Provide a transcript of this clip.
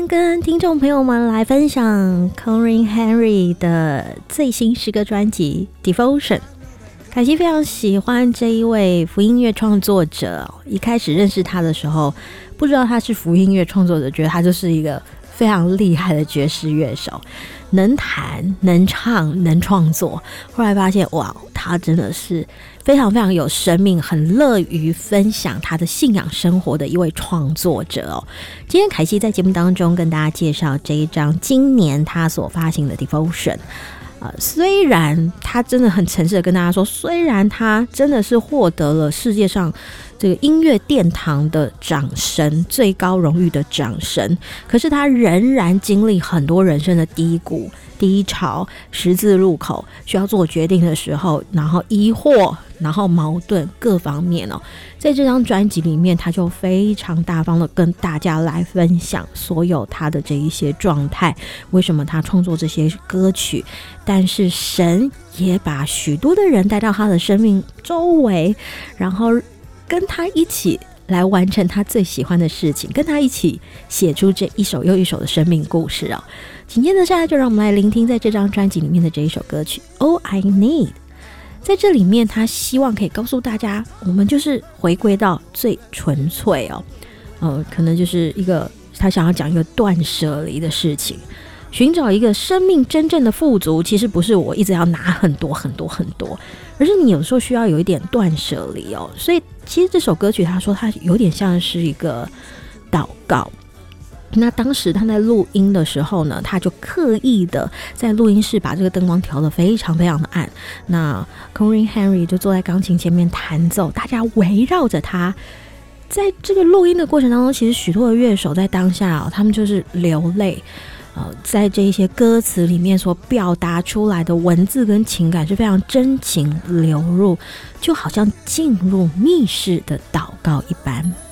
天跟听众朋友们来分享 Corinne Henry 的最新诗歌专辑 Devotion。 凯西非常喜欢这一位福音乐创作者，一开始认识他的时候不知道他是福音乐创作者，觉得他就是一个非常厉害的爵士乐手，能弹能唱能创作。后来发现哇，他真的是非常非常有生命，很乐于分享他的信仰生活的一位创作者哦。今天凯西在节目当中跟大家介绍这一张今年他所发行的 Devotion。虽然他真的很诚实的跟大家说，虽然他真的是获得了世界上这个音乐殿堂的掌声，最高荣誉的掌声，可是他仍然经历很多人生的低谷、低潮、十字路口，需要做决定的时候，然后疑惑，然后矛盾各方面哦。在这张专辑里面，他就非常大方的跟大家来分享所有他的这一些状态，为什么他创作这些歌曲，但是神也把许多的人带到他的生命周围，然后跟他一起来完成他最喜欢的事情，跟他一起写出这一首又一首的生命故事哦。紧接着下来就让我们来聆听在这张专辑里面的这一首歌曲 All I Need。 在这里面他希望可以告诉大家，我们就是回归到最纯粹哦，可能就是一个他想要讲一个断舍离的事情，寻找一个生命真正的富足，其实不是我一直要拿很多很多很多，而是你有时候需要有一点断舍离哦。所以其实这首歌曲他说他有点像是一个祷告。那当时他在录音的时候呢，他就刻意的在录音室把这个灯光调得非常非常的暗，那 Corinne Henry 就坐在钢琴前面弹奏，大家围绕着他。在这个录音的过程当中，其实许多的乐手在当下他们就是流泪，在这一些歌词里面所表达出来的文字跟情感是非常真情流入，就好像进入密室的祷告一般。